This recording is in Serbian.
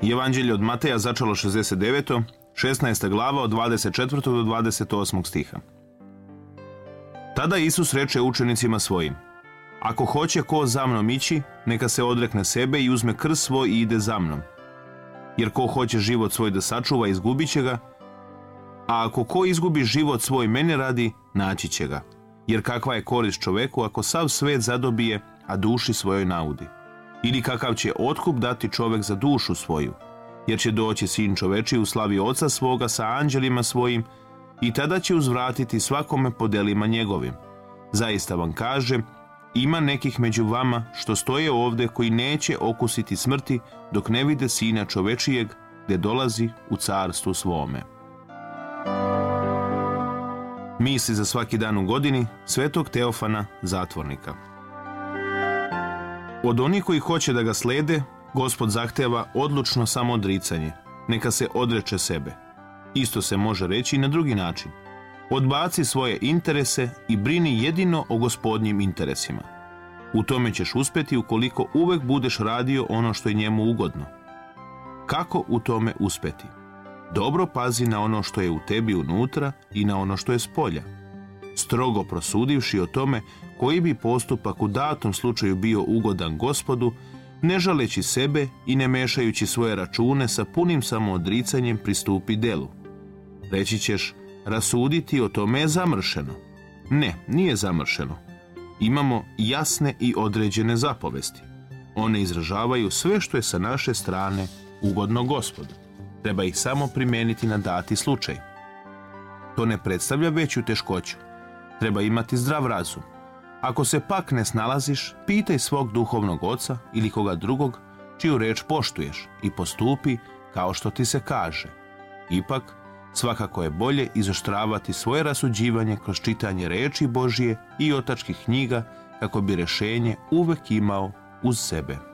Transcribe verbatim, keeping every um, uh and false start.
Evanđelje od Mateja začelo šezdeset deveto, šesnaesta glava od dvadeset četvrtog do dvadeset osmog stiha. Tada Isus reče učenicima svojim: Ako hoće ko za mnom ići, neka se odrekne sebe i uzme krst svoj i ide za mnom. Jer ko hoće život svoj da sačuva, izgubit će ga, a ako ko izgubi život svoj mene radi, naći će ga. Jer kakva je korist čoveku ako sav svet zadobije, a duši svojoj naudi? Ili kakav će otkup dati čovek za dušu svoju? Jer će doći sin čoveči u slavi oca svoga sa anđelima svojim i tada će uzvratiti svakome po delima njegovim. Zaista vam kažem, ima nekih među vama što stoje ovde koji neće okusiti smrti dok ne vide sina čovečijeg gde dolazi u carstvu svome. Misli za svaki dan u godini svetog Teofana, zatvornika. Od onih koji hoće da ga slede, Gospod zahteva odlučno samoodricanje. Neka se odreče sebe. Isto se može reći i na drugi način. Odbaci svoje interese i brini jedino o Gospodnjim interesima. U tome ćeš uspeti ukoliko uvek budeš radio ono što je njemu ugodno. Kako u tome uspeti? Dobro pazi na ono što je u tebi unutra i na ono što je spolja. Strogo prosudivši o tome koji bi postupak u datom slučaju bio ugodan Gospodu, ne žaleći sebe i ne mešajući svoje račune, sa punim samoodricanjem pristupi delu. Reći ćeš, rasuditi o tome je zamršeno. Ne, nije zamršeno. Imamo jasne i određene zapovesti. One izražavaju sve što je sa naše strane ugodno Gospodu. Treba ih samo primijeniti na dati slučaj. To ne predstavlja veću teškoću. Treba imati zdrav razum. Ako se pak ne snalaziš, pitaj svog duhovnog oca ili koga drugog čiju reč poštuješ i postupi kao što ti se kaže. Ipak, svakako je bolje izoštravati svoje rasuđivanje kroz čitanje reči Božije i otačkih knjiga kako bi rešenje uvek imao uz sebe.